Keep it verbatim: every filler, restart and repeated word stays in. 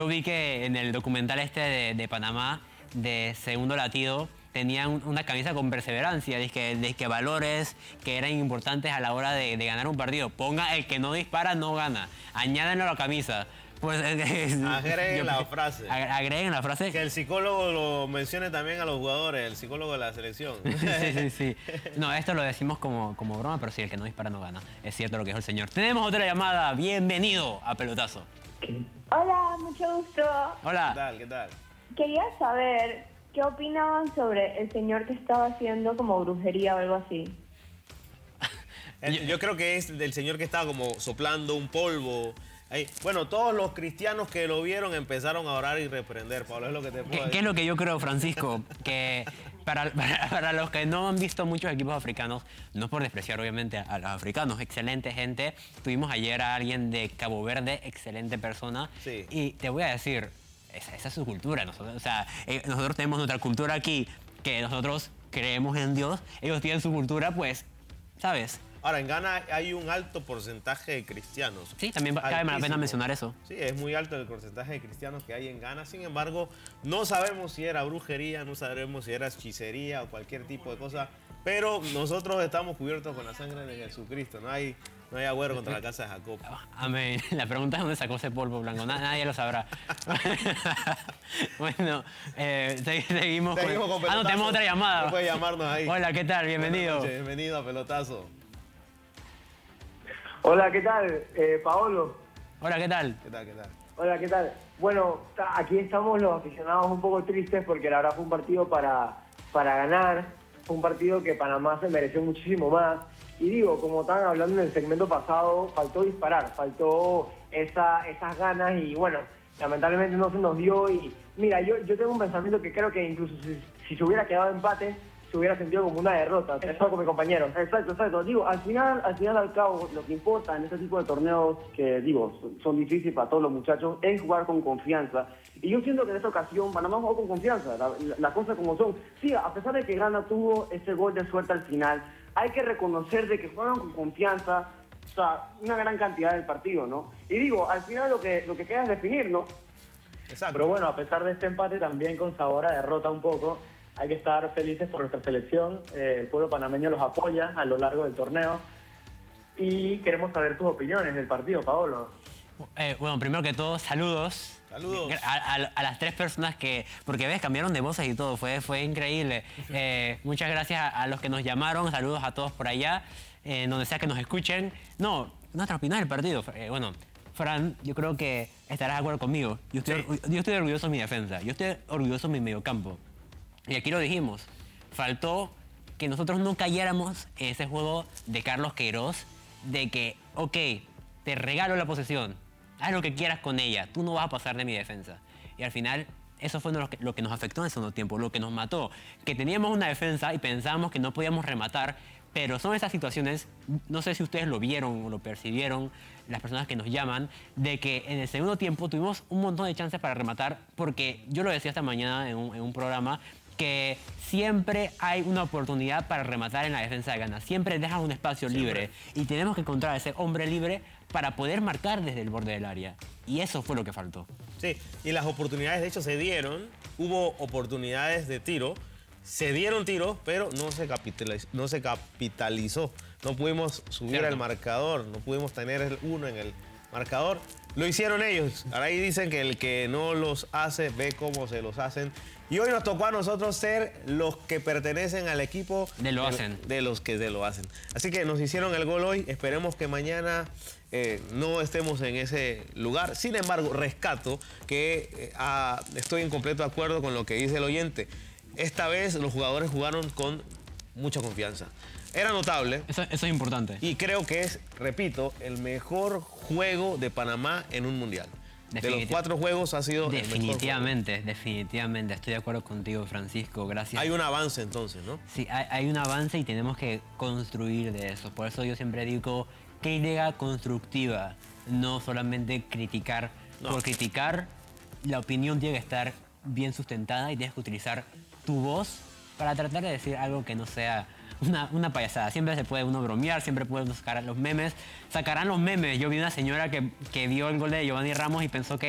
Yo vi que en el documental este de, de Panamá, de Segundo Latido, tenían una camisa con perseverancia, de que, de que valores que eran importantes a la hora de, de ganar un partido. Ponga el que no dispara, no gana. Añádenlo a la camisa. Pues, agreguen yo, la frase. Agreguen la frase. Que el psicólogo lo mencione también a los jugadores, el psicólogo de la selección. Sí, sí, sí. No, esto lo decimos como, como broma, pero sí, el que no dispara no gana. Es cierto lo que dijo el señor. Tenemos otra llamada. Bienvenido a Pelotazo. Hola, mucho gusto. Hola. ¿Qué tal? ¿Qué tal? Quería saber qué opinaban sobre el señor que estaba haciendo como brujería o algo así. El, yo creo que es del señor que estaba como soplando un polvo. Ahí. Bueno, todos los cristianos que lo vieron empezaron a orar y reprender, Pablo, es lo que te puedo ¿Qué, decir. ¿Qué es lo que yo creo, Francisco? Que para, para, para los que no han visto muchos equipos africanos, no por despreciar obviamente a, a los africanos, excelente gente. Tuvimos ayer a alguien de Cabo Verde, excelente persona. Sí. Y te voy a decir, esa, esa es su cultura. Nosotros, o sea, eh, nosotros tenemos nuestra cultura aquí, que nosotros creemos en Dios. Ellos tienen su cultura, pues, ¿sabes? Ahora, en Ghana hay un alto porcentaje de cristianos. Sí, también cabe la pena Altísimo. mencionar eso. Sí, es muy alto el porcentaje de cristianos que hay en Ghana. Sin embargo, no sabemos si era brujería, no sabemos si era hechicería o cualquier tipo de cosa. Pero nosotros estamos cubiertos con la sangre de Jesucristo. No hay, no hay agüero contra la casa de Jacob. Amén. La pregunta es dónde sacó ese polvo blanco. Nadie lo sabrá. Bueno, eh, seguimos, Seguimos con, con... Ah, no, tenemos otra llamada. Puede llamarnos ahí. Hola, ¿qué tal? Bienvenido. Bienvenido a Pelotazo. Hola, ¿qué tal? Eh, Paolo. Hola, ¿qué tal? ¿Qué tal, qué tal? Hola, ¿qué tal? Bueno, aquí estamos los aficionados un poco tristes porque la verdad fue un partido para, para ganar. Fue un partido que Panamá se mereció muchísimo más. Y digo, como estaban hablando en el segmento pasado, faltó disparar, faltó esa, esas ganas y bueno, lamentablemente no se nos dio. Y mira, yo, yo tengo un pensamiento que creo que incluso si, si se hubiera quedado empate, se hubiera sentido como una derrota. Eso con mi compañero. Exacto, exacto. Digo, al final, al final, al cabo, lo que importa en este tipo de torneos que, digo, son difíciles para todos los muchachos, es jugar con confianza. Y yo siento que en esta ocasión Panamá jugó con confianza, las la, la cosas como son. Sí, a pesar de que Ghana tuvo ese gol de suerte al final, hay que reconocer de que juegan con confianza, o sea, una gran cantidad del partido, ¿no? Y digo, al final lo que, lo que queda es definir, ¿no? Exacto. Pero bueno, a pesar de este empate, también con sabor a derrota un poco, hay que estar felices por nuestra selección. Eh, el pueblo panameño los apoya a lo largo del torneo. Y queremos saber tus opiniones del partido, Paolo. Eh, bueno, primero que todo, saludos. Saludos. A, a, a las tres personas que... Porque ves, cambiaron de voces y todo. Fue, fue increíble. Eh, muchas gracias a, a los que nos llamaron. Saludos a todos por allá. Eh, donde sea que nos escuchen. No, nuestra opinión del partido. Eh, bueno, Fran, yo creo que estarás de acuerdo conmigo. Yo estoy, sí. yo estoy orgulloso de mi defensa. Yo estoy orgulloso de mi mediocampo. Y aquí lo dijimos, faltó que nosotros no cayéramos en ese juego de Carlos Queiroz, de que, ok, te regalo la posesión, haz lo que quieras con ella, tú no vas a pasar de mi defensa. Y al final, eso fue lo que, lo que nos afectó en ese segundo tiempo, lo que nos mató. Que teníamos una defensa y pensábamos que no podíamos rematar, pero son esas situaciones, no sé si ustedes lo vieron o lo percibieron, las personas que nos llaman, de que en el segundo tiempo tuvimos un montón de chances para rematar, porque yo lo decía esta mañana en un, en un programa, que siempre hay una oportunidad para rematar en la defensa de Ghana. Siempre dejan un espacio siempre. libre y tenemos que encontrar ese hombre libre para poder marcar desde el borde del área. Y eso fue lo que faltó. Sí, y las oportunidades de hecho se dieron. Hubo oportunidades de tiro, se dieron tiros, pero no se capitalizó. No, se capitalizó. No pudimos subir Cierto. al marcador, no pudimos tener el uno en el marcador. Lo hicieron ellos. Ahora ahí dicen que el que no los hace ve cómo se los hacen. Y hoy nos tocó a nosotros ser los que pertenecen al equipo de lo hacen. De, de los que de lo hacen. Así que nos hicieron el gol hoy. Esperemos que mañana eh, no estemos en ese lugar. Sin embargo, rescato que eh, ah, estoy en completo acuerdo con lo que dice el oyente. Esta vez los jugadores jugaron con mucha confianza. Era notable. Eso, eso es importante. Y creo que es, repito, el mejor juego de Panamá en un mundial. De los cuatro juegos ha sido definitivamente, el mejor juego. Definitivamente. Estoy de acuerdo contigo, Francisco. Gracias. Hay un avance entonces, ¿no? Sí, hay, hay un avance y tenemos que construir de eso. Por eso yo siempre digo que idea constructiva, no solamente criticar. No. Por criticar, la opinión tiene que estar bien sustentada y tienes que utilizar tu voz para tratar de decir algo que no sea una, una payasada. Siempre se puede uno bromear, siempre puede uno sacar los memes. Sacarán los memes. Yo vi una señora que, que vio el gol de Giovanni Ramos y pensó que